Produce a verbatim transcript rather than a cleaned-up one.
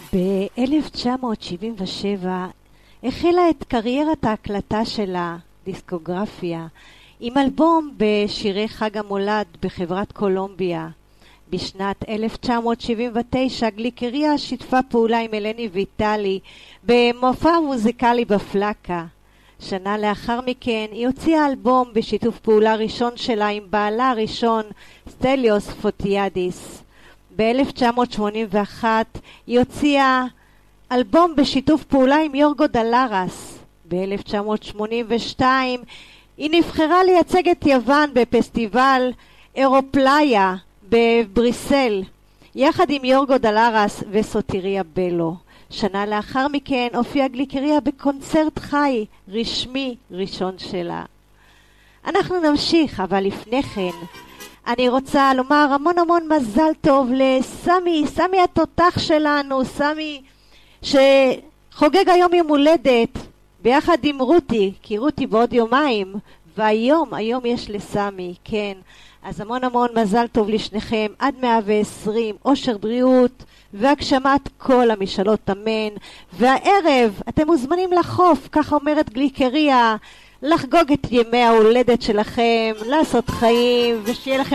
ב-אלף תשע מאות שבעים ושבע החלה את קריירת ההקלטה שלה, דיסקוגרפיה, עם אלבום בשירי חג המולד בחברת קולומביה. בשנת אלף תשע מאות שבעים ותשע גליקריה שיתפה פעולה עם אלני ויטלי במופע מוזיקלי בפלקה. שנה לאחר מכן היא הוציאה אלבום בשיתוף פעולה ראשון שלה עם בעלה הראשון סטליוס פוטיאדיס. ב-אלף תשע מאות שמונים ואחת היא הוציאה אלבום בשיתוף פעולה עם יורגו דלרס. ב-אלף תשע מאות שמונים ושתיים היא נבחרה לייצג את יוון בפסטיבל אירופליה בבריסל, יחד עם יורגו דלרס וסוטיריה בלו. שנה לאחר מכן הופיעה גליקריה בקונצרט חי רשמי ראשון שלה. אנחנו נמשיך, אבל לפני כן אני רוצה לומר המון המון מזל טוב לסמי, סמי התותח שלנו, סמי שחוגג היום יום הולדת ביחד עם רותי, כי רותי בעוד יומיים, והיום, היום יש לסמי, כן. אז המון המון מזל טוב לשניכם, עד מאה ועשרים, אושר בריאות והגשמת כל המשאלות אמן. והערב אתם מוזמנים לחוף, ככה אומרת גליקריה, לחגוג את ימי ההולדת שלכם, לעשות חיים, ושיהיה לכם